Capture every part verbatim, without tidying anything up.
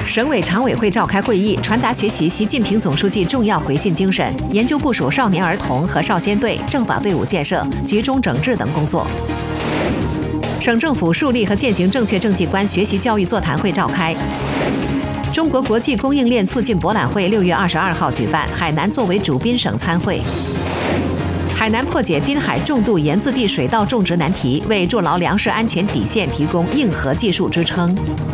省委常委会召开会议，传达学习习近平总书记重要回信精神，研究部署少年儿童和少先队、政法队伍建设、集中整治等工作。省政府树立和践行正确政绩观学习教育座谈会召开。中国国际供应链促进博览会六月二十二号举办，海南作为主宾省参会。海南破解滨海重度盐渍地水稻种植难题，为筑牢粮食安全底线提供硬核技术支撑。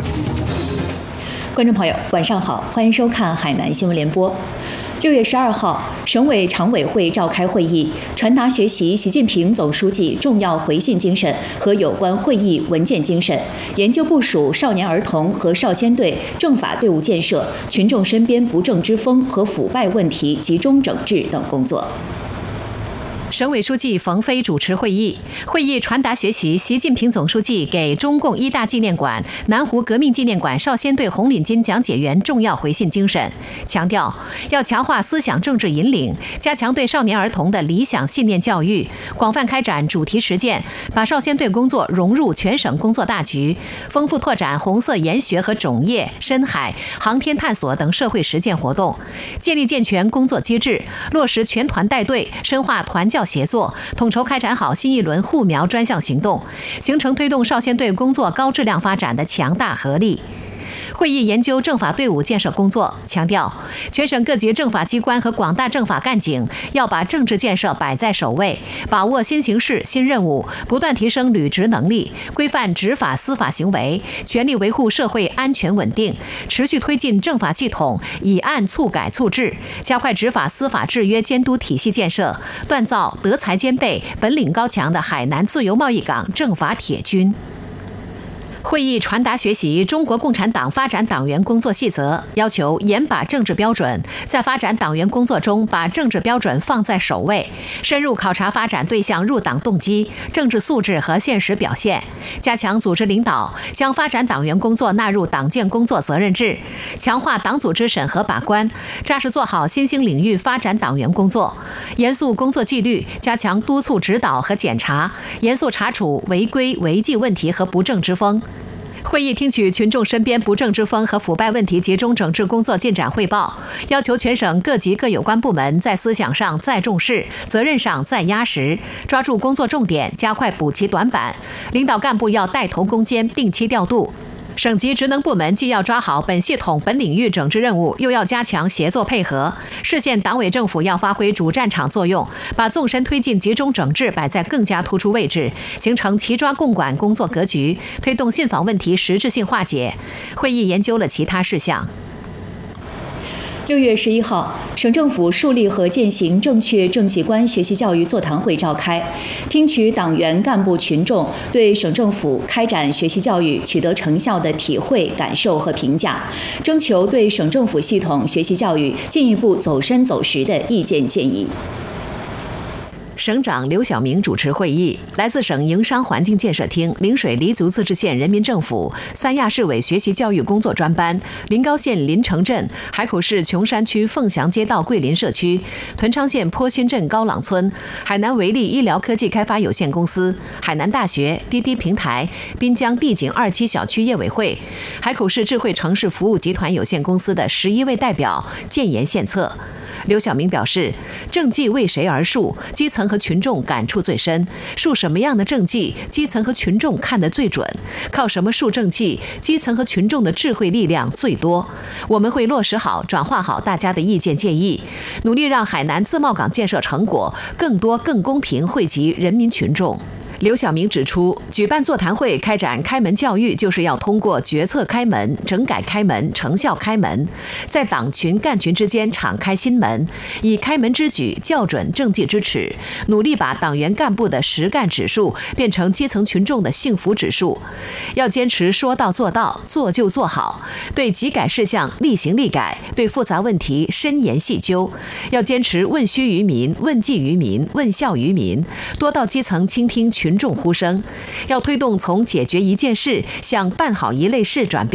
观众朋友，晚上好，欢迎收看海南新闻联播。六月十二号，省委常委会召开会议，传达学习习近平总书记重要回信精神和有关会议文件精神，研究部署少年儿童和少先队、政法队伍建设、群众身边不正之风和腐败问题集中整治等工作。 省委书记冯飞主持会议，会议传达学习习近平总书记给中共一大纪念馆、南湖革命纪念馆少先队红领巾讲解员重要回信精神，强调要强化思想政治引领，加强对少年儿童的理想信念教育，广泛开展主题实践，把少先队工作融入全省工作大局，丰富拓展红色研学和种业、深海、航天探索等社会实践活动，建立健全工作机制，落实全团带队，深化团教协作，统筹开展好新一轮护苗专项行动，形成推动少先队工作高质量发展的强大合力。会议研究政法队伍建设工作，强调全省各级政法机关和广大政法干警要把政治建设摆在首位，把握新形势、新任务，不断提升履职能力，规范执法司法行为，全力维护社会安全稳定，持续推进政法系统以案促改促治，加快执法司法制约监督体系建设，锻造德才兼备、本领高强的海南自由贸易港政法铁军。会议传达学习中国共产党发展党员工作细则，要求严把政治标准，在发展党员工作中把政治标准放在首位，深入考察发展对象入党动机、政治素质和现实表现，加强组织领导，将发展党员工作纳入党建工作责任制，强化党组织审核把关，扎实做好新兴领域发展党员工作，严肃工作纪律，加强督促指导和检查，严肃查处违规违纪问题和不正之风。会议听取群众身边不正之风和腐败问题集中整治工作进展汇报，要求全省各级各有关部门在思想上再重视，责任上再压实，抓住工作重点，加快补齐短板。领导干部要带头攻坚，定期调度。省级职能部门既要抓好本系统本领域整治任务，又要加强协作配合。市县党委政府要发挥主战场作用，把纵深推进集中整治摆在更加突出位置，形成齐抓共管工作格局，推动信访问题实质性化解。会议研究了其他事项。 六月十一号，省政府树立和践行正确政绩观学习教育座谈会召开，听取党员干部群众对省政府开展学习教育取得成效的体会、感受和评价，征求对省政府系统学习教育进一步走深走实的意见建议。 省长刘晓明主持会议，来自省营商环境建设厅、陵水黎族自治县人民政府、三亚市委学习教育工作专班、临高县临城镇、海口市琼山区凤翔街道桂林社区、屯昌县坡新镇高朗村、海南维利医疗科技开发有限公司、海南大学、滴滴平台、滨江地景二期小区业委会、海口市智慧城市服务集团有限公司的十一位代表建言献策。刘晓明表示，政绩为谁而述，基层和群众感触最深，述什么样的政绩，基层和群众看得最准，靠什么述政绩，基层和群众的智慧力量最多。我们会落实好、转化好大家的意见建议，努力让海南自贸港建设成果更多更公平惠及人民群众。刘晓明指出，举办座谈会、开展开门教育，就是要通过决策开门、整改开门、成效开门，在党群干群之间敞开新门，以开门之举校准政绩之尺，努力把党员干部的实干指数变成基层群众的幸福指数。要坚持说到做到，做就做好，对急改事项立行立改，对复杂问题深研细究。要坚持问需于民、问计于民、问效于民，多到基层倾听群众呼声。要推动从解决一件事向办好一类事转变。